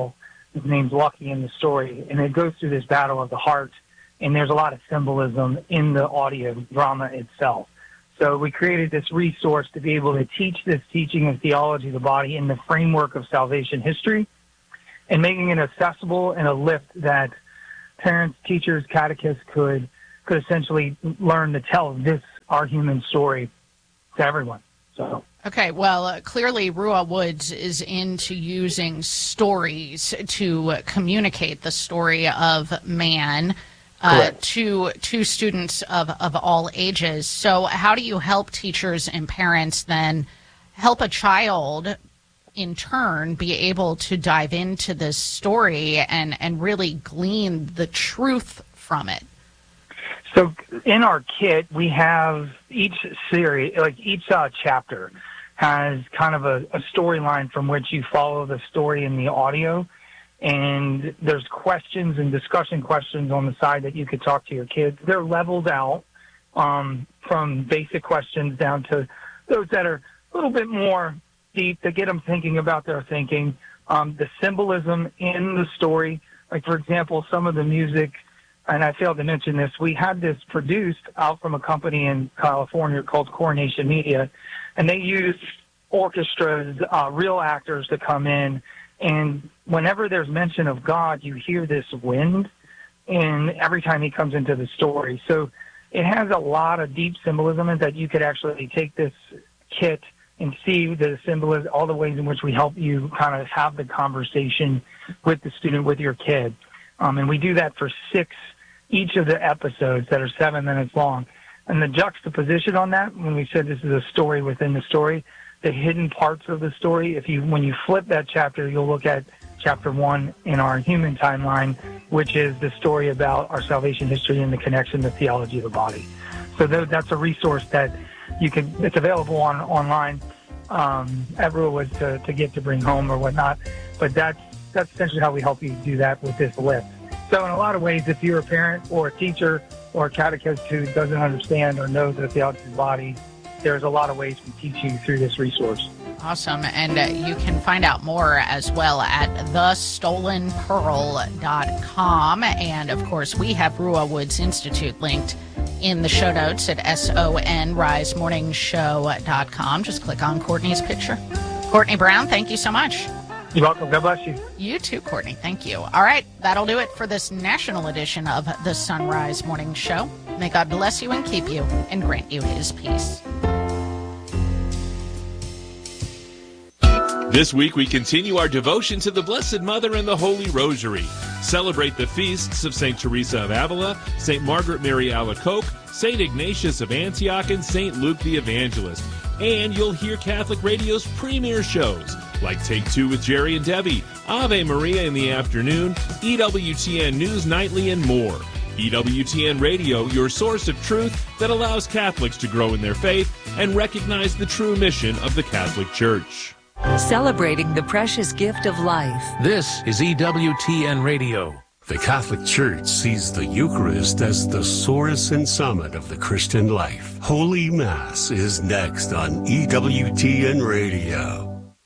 His name's Lucky in the story, and it goes through this battle of the heart, and there's a lot of symbolism in the audio drama itself. So we created this resource to be able to teach this teaching of theology of the body in the framework of salvation history, and making it accessible and a lift that parents, teachers, catechists could could essentially learn to tell this, our human story, to everyone. So. Okay, well, uh, clearly Rua Woods is into using stories to uh, communicate the story of man uh, to to students of, of all ages. So how do you help teachers and parents then help a child in turn be able to dive into this story and, and really glean the truth from it? So in our kit, we have each series, like each uh, chapter has kind of a, a storyline from which you follow the story in the audio. And there's questions and discussion questions on the side that you could talk to your kids. They're leveled out um, from basic questions down to those that are a little bit more deep to get them thinking about their thinking. Um, the symbolism in the story, like, for example, some of the music, and I failed to mention this, we had this produced out from a company in California called Coronation Media, and they use orchestras, uh, real actors to come in, and whenever there's mention of God, you hear this wind, and every time he comes into the story. So it has a lot of deep symbolism in that you could actually take this kit and see the symbolism, all the ways in which we help you kind of have the conversation with the student, with your kid. Um, and we do that for six, each of the episodes that are seven minutes long. And the juxtaposition on that, when we said this is a story within the story, the hidden parts of the story, if you, when you flip that chapter, you'll look at chapter one in our human timeline, which is the story about our salvation history and the connection to theology of the body. So th- that's a resource that you can, it's available on online. Um, everyone was to, to get to bring home or whatnot, but that's, that's essentially how we help you do that with this list. So in a lot of ways, if you're a parent or a teacher or a catechist who doesn't understand or know the theology of the body, there's a lot of ways we teach you through this resource. Awesome. And uh, you can find out more as well at the stolen pearl dot com. And, of course, we have Rua Woods Institute linked in the show notes at son rise morning show dot com. Just click on Courtney's picture. Courtney Brown, thank you so much. You're welcome. God bless you. You too, Courtney. Thank you. All right, that'll do it for this national edition of the Sunrise Morning Show. May God bless you and keep you and grant you his peace. This week we continue our devotion to the Blessed Mother and the Holy Rosary. Celebrate the feasts of Saint Teresa of Avila, Saint Margaret Mary Alacoque, Saint Ignatius of Antioch, and Saint Luke the Evangelist. And you'll hear Catholic Radio's premier shows, like Take Two with Jerry and Debbie, Ave Maria in the afternoon, E W T N News Nightly, and more. E W T N Radio, your source of truth that allows Catholics to grow in their faith and recognize the true mission of the Catholic Church. Celebrating the precious gift of life. This is E W T N Radio. The Catholic Church sees the Eucharist as the source and summit of the Christian life. Holy Mass is next on E W T N Radio.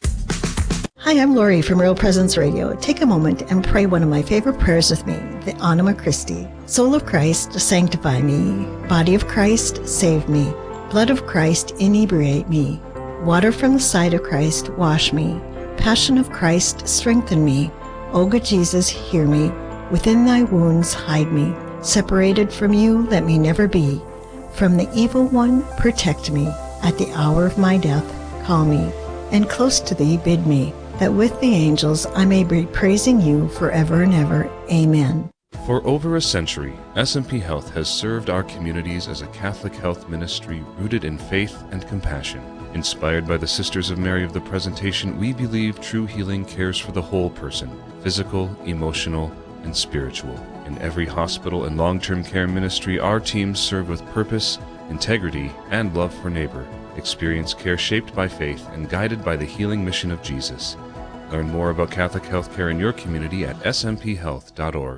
Hi, I'm Lori from Real Presence Radio. Take a moment and pray one of my favorite prayers with me, the Anima Christi. Soul of Christ, sanctify me. Body of Christ, save me. Blood of Christ, inebriate me. Water from the side of Christ, wash me. Passion of Christ, strengthen me. O good Jesus, hear me. Within thy wounds, hide me. Separated from you, let me never be. From the evil one, protect me. At the hour of my death, call me. And close to thee, bid me, that with the angels I may be praising you forever and ever. Amen. For over a century, S M P Health has served our communities as a Catholic health ministry rooted in faith and compassion. Inspired by the Sisters of Mary of the Presentation, we believe true healing cares for the whole person, physical, emotional, and spiritual. In every hospital and long-term care ministry, our teams serve with purpose, integrity, and love for neighbor. Experience care shaped by faith and guided by the healing mission of Jesus. Learn more about Catholic healthcare in your community at s m p health dot org.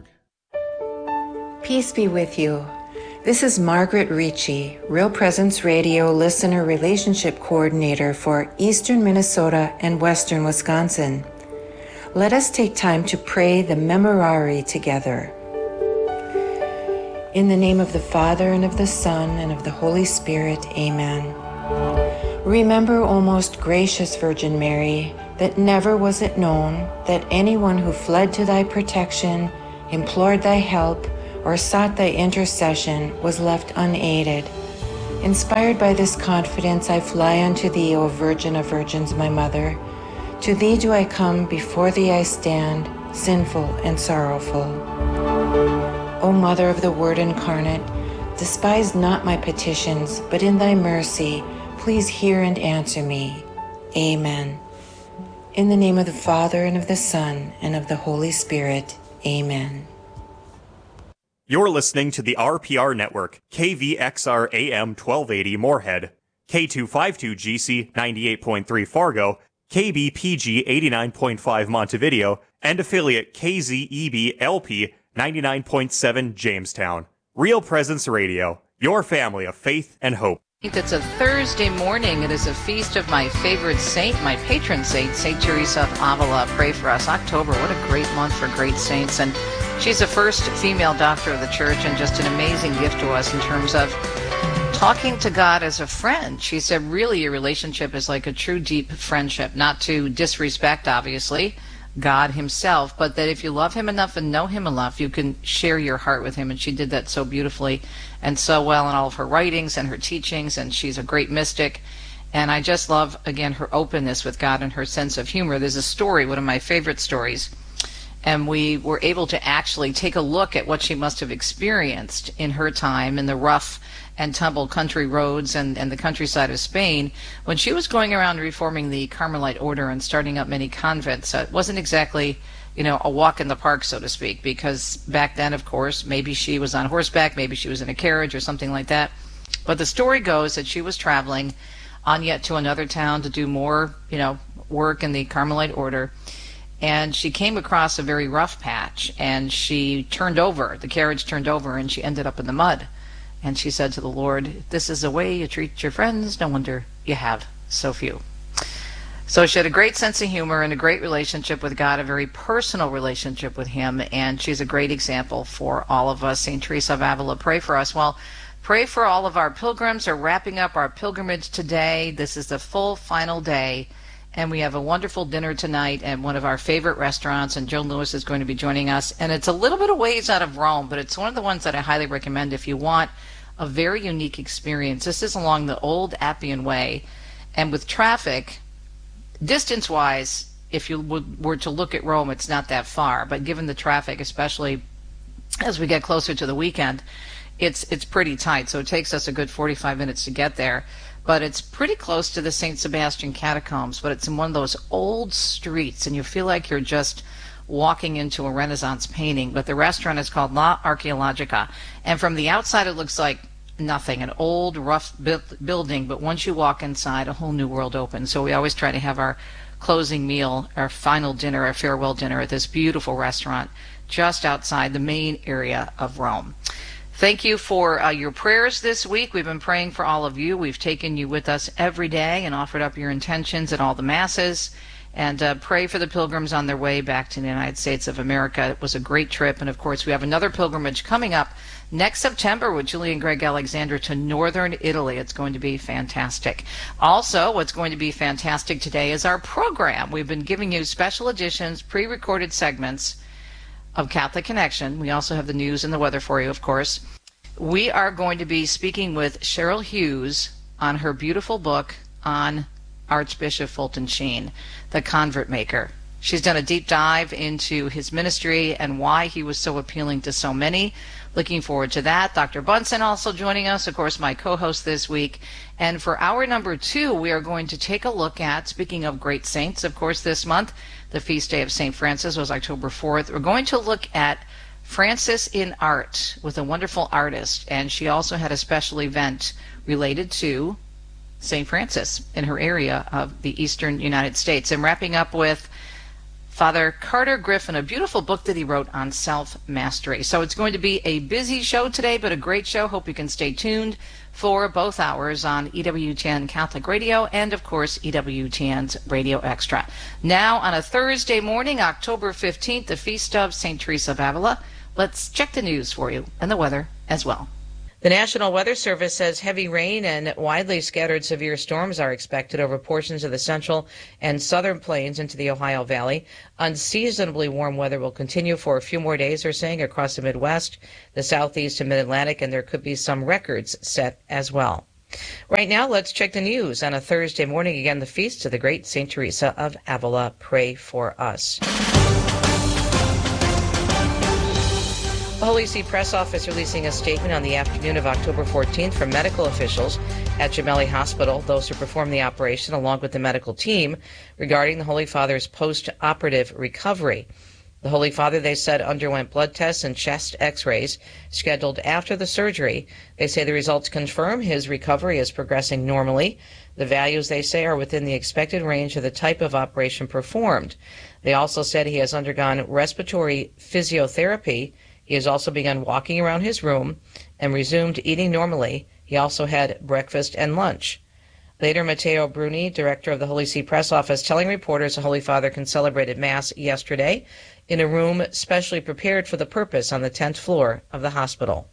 Peace be with you. This is Margaret Ricci, Real Presence Radio Listener Relationship Coordinator for Eastern Minnesota and Western Wisconsin. Let us take time to pray the Memorare together. In the name of the Father, and of the Son, and of the Holy Spirit, amen. Remember, O most gracious Virgin Mary, that never was it known that anyone who fled to thy protection, implored thy help, or sought thy intercession was left unaided. Inspired by this confidence, I fly unto thee, O Virgin of Virgins, my Mother. To thee do I come, before thee I stand, sinful and sorrowful. O Mother of the Word incarnate, despise not my petitions, but in thy mercy, please hear and answer me. Amen. In the name of the Father, and of the Son, and of the Holy Spirit, amen. You're listening to the R P R Network, K V X R A M twelve eighty Moorhead, K two fifty-two G C ninety-eight point three Fargo, K B P G eighty-nine point five Montevideo, and affiliate K Z E B L P ninety-nine point seven Jamestown. Real Presence Radio, your family of faith and hope. It's a Thursday morning. It is a feast of my favorite saint, my patron saint, Saint Teresa of Avila. Pray for us. October, what a great month for great saints. And she's the first female doctor of the church and just an amazing gift to us in terms of talking to God as a friend. She said really your relationship is like a true deep friendship, not to disrespect, obviously, God himself, but that if you love him enough and know him enough, you can share your heart with him. And she did that so beautifully and so well in all of her writings and her teachings, and she's a great mystic. And I just love, again, her openness with God and her sense of humor. There's a story, one of my favorite stories, and we were able to actually take a look at what she must have experienced in her time in the rough and tumble country roads and, and the countryside of Spain when she was going around reforming the Carmelite order and starting up many convents. So it wasn't exactly, you know, a walk in the park, so to speak, because back then, of course, maybe she was on horseback, maybe she was in a carriage or something like that. But the story goes that she was traveling on yet to another town to do more, you know, work in the Carmelite order. And she came across a very rough patch, and she turned over, the carriage turned over, and she ended up in the mud. And she said to the Lord, this is the way you treat your friends, no wonder you have so few. So she had a great sense of humor and a great relationship with God, a very personal relationship with him, and she's a great example for all of us. Saint Teresa of Avila, pray for us. Well, pray for all of our pilgrims. We're wrapping up our pilgrimage today. This is the full final day. And we have a wonderful dinner tonight at one of our favorite restaurants, and Joan Lewis is going to be joining us. And it's a little bit of ways out of Rome, but it's one of the ones that I highly recommend if you want a very unique experience. This is along the old Appian Way, and with traffic, distance-wise, if you would, were to look at Rome, it's not that far. But given the traffic, especially as we get closer to the weekend, it's it's pretty tight. So it takes us a good forty-five minutes to get there. But it's pretty close to the Saint Sebastian Catacombs, but it's in one of those old streets, and you feel like you're just walking into a Renaissance painting. But the restaurant is called La Archeologica, and from the outside it looks like nothing, an old, rough bu- building, but once you walk inside, a whole new world opens. So we always try to have our closing meal, our final dinner, our farewell dinner at this beautiful restaurant just outside the main area of Rome. Thank you for uh, your prayers this week. We've been praying for all of you. We've taken you with us every day and offered up your intentions at all the masses. And uh, pray for the pilgrims on their way back to the United States of America. It was a great trip. And, of course, we have another pilgrimage coming up next September with Julie and Greg Alexander to northern Italy. It's going to be fantastic. Also, what's going to be fantastic today is our program. We've been giving you special editions, pre-recorded segments of Catholic Connection. We also have the news and the weather for you, of course. We are going to be speaking with Cheryl Hughes on her beautiful book on Archbishop Fulton Sheen, the Convert Maker. She's done a deep dive into his ministry and why he was so appealing to so many. Looking forward to that. Doctor Bunsen also joining us, of course, my co-host this week. And for hour number two, we are going to take a look at, speaking of great saints, of course, this month, the feast day of Saint Francis was October fourth. We're going to look at Francis in art with a wonderful artist, and she also had a special event related to Saint Francis in her area of the eastern United States. And wrapping up with Father Carter Griffin, a beautiful book that he wrote on self-mastery. So it's going to be a busy show today, but a great show. Hope you can stay tuned for both hours on E W T N Catholic Radio and, of course, E W T N's Radio Extra. Now, on a Thursday morning, October fifteenth, the feast of Saint Teresa of Avila, let's check the news for you and the weather as well. The National Weather Service says heavy rain and widely scattered severe storms are expected over portions of the central and southern plains into the Ohio Valley. Unseasonably warm weather will continue for a few more days, they're saying, across the Midwest, the Southeast and Mid-Atlantic, and there could be some records set as well. Right now, let's check the news on a Thursday morning. Again, the feast of the great Saint Teresa of Avila. Pray for us. The Holy See Press Office releasing a statement on the afternoon of October fourteenth from medical officials at Gemelli Hospital, those who performed the operation along with the medical team, regarding the Holy Father's post-operative recovery. The Holy Father, they said, underwent blood tests and chest x-rays scheduled after the surgery. They say the results confirm his recovery is progressing normally. The values, they say, are within the expected range of the type of operation performed. They also said he has undergone respiratory physiotherapy. He has also begun walking around his room and resumed eating normally. He also had breakfast and lunch. Later, Matteo Bruni, director of the Holy See Press Office, telling reporters the Holy Father can celebrated Mass yesterday in a room specially prepared for the purpose on the tenth floor of the hospital.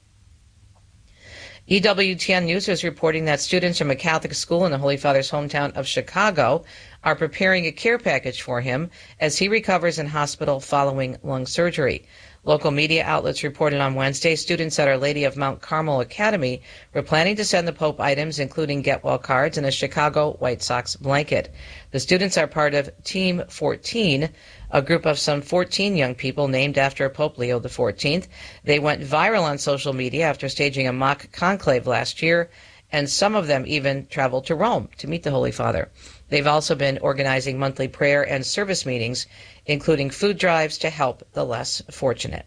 E W T N News is reporting that students from a Catholic school in the Holy Father's hometown of Chicago are preparing a care package for him as he recovers in hospital following lung surgery. Local media outlets reported on Wednesday students at Our Lady of Mount Carmel Academy were planning to send the Pope items including get-well cards and a Chicago White Sox blanket. The students are part of Team fourteen, a group of some fourteen young people named after Pope Leo the fourteenth. They went viral on social media after staging a mock conclave last year, and some of them even traveled to Rome to meet the Holy Father. They've also been organizing monthly prayer and service meetings, including food drives to help the less fortunate.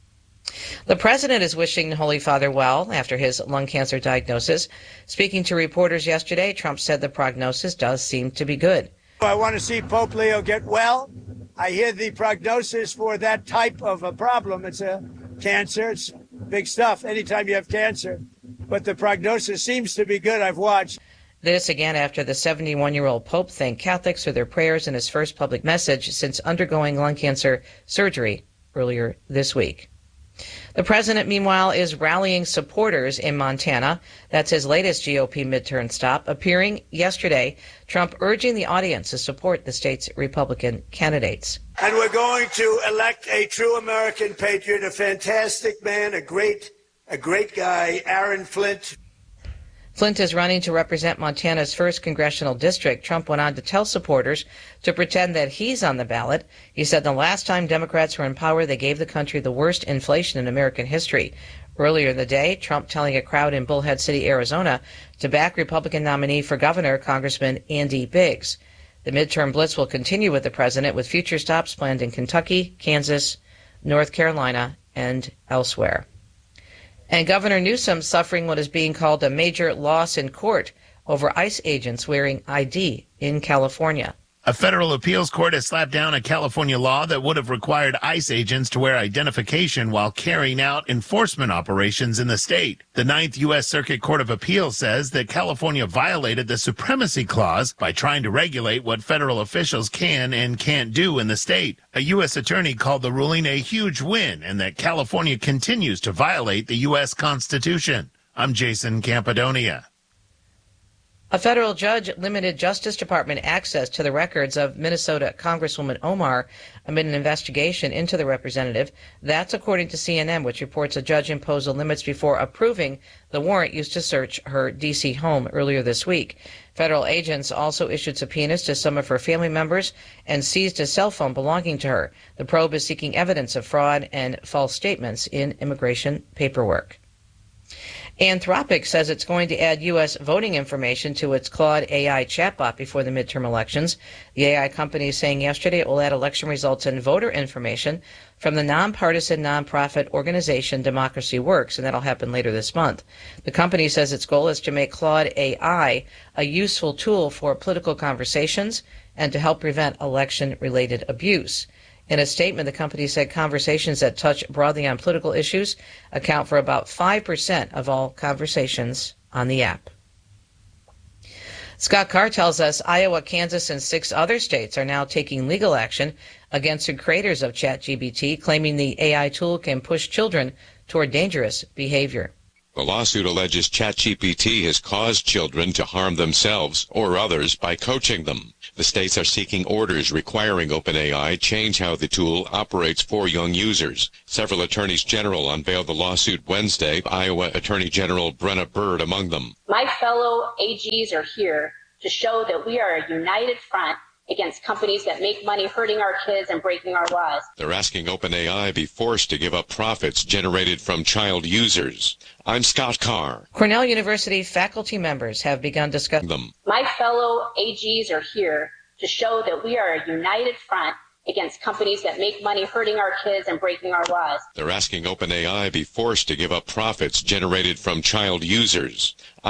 The president is wishing the Holy Father well after his lung cancer diagnosis. Speaking to reporters yesterday, Trump said the prognosis does seem to be good. I want to see Pope Leo get well. I hear the prognosis for that type of a problem. It's a cancer. It's big stuff anytime you have cancer. But the prognosis seems to be good. I've watched. This again after the seventy-one-year-old Pope thanked Catholics for their prayers in his first public message since undergoing lung cancer surgery earlier this week. The president, meanwhile, is rallying supporters in Montana. That's his latest G O P midterm stop. Appearing yesterday, Trump urging the audience to support the state's Republican candidates. And we're going to elect a true American patriot, a fantastic man, a great, a great guy, Aaron Flint. Flint is running to represent Montana's first congressional district. Trump went on to tell supporters to pretend that he's on the ballot. He said the last time Democrats were in power, they gave the country the worst inflation in American history. Earlier in the day, Trump telling a crowd in Bullhead City, Arizona, to back Republican nominee for governor, Congressman Andy Biggs. The midterm blitz will continue with the president, with future stops planned in Kentucky, Kansas, North Carolina, and elsewhere. And Governor Newsom suffering what is being called a major loss in court over ICE agents wearing I D in California. A federal appeals court has slapped down a California law that would have required ICE agents to wear identification while carrying out enforcement operations in the state. The Ninth U S Circuit Court of Appeals says that California violated the Supremacy Clause by trying to regulate what federal officials can and can't do in the state. A U S attorney called the ruling a huge win and that California continues to violate the U S Constitution. I'm Jason Campidonia. A federal judge limited Justice Department access to the records of Minnesota Congresswoman Omar amid an investigation into the representative. That's according to C N N, which reports a judge imposed the limits before approving the warrant used to search her D C home earlier this week. Federal agents also issued subpoenas to some of her family members and seized a cell phone belonging to her. The probe is seeking evidence of fraud and false statements in immigration paperwork. Anthropic says it's going to add U S voting information to its Claude A I chatbot before the midterm elections. The A I company is saying yesterday it will add election results and voter information from the nonpartisan nonprofit organization Democracy Works, and that'll happen later this month. The company says its goal is to make Claude A I a useful tool for political conversations and to help prevent election-related abuse. In a statement, the company said conversations that touch broadly on political issues account for about five percent of all conversations on the app. Scott Carr tells us Iowa, Kansas, and six other states are now taking legal action against the creators of ChatGPT, claiming the A I tool can push children toward dangerous behavior. The lawsuit alleges ChatGPT has caused children to harm themselves or others by coaching them. The states are seeking orders requiring OpenAI change how the tool operates for young users. Several attorneys general unveiled the lawsuit Wednesday, Iowa Attorney General Brenna Bird among them. My fellow A Gs are here to show that we are a united front against companies that make money hurting our kids and breaking our laws. They're asking OpenAI be forced to give up profits generated from child users. I'm Scott Carr. Cornell University faculty members have begun discussing them. My fellow A Gs are here to show that we are a united front against companies that make money hurting our kids and breaking our laws. They're asking OpenAI be forced to give up profits generated from child users.